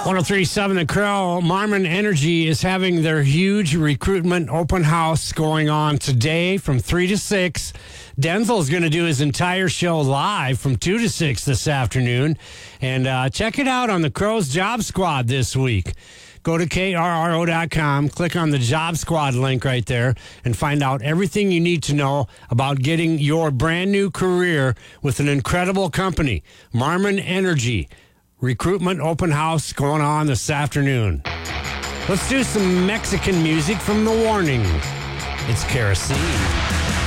1037 The Crow, Marmon Energy is having their huge recruitment open house going on today from 3 to 6. Denzel's going to do his entire show live from 2 to 6 this afternoon. And check it out on the Crow's Job Squad this week. Go to KRRO.com, click on the Job Squad link right there, and find out everything you need to know about getting your brand new career with an incredible company, Marmon Energy. Recruitment open house going on this afternoon. Let's do some Mexican music from The Warning. It's Kerosene.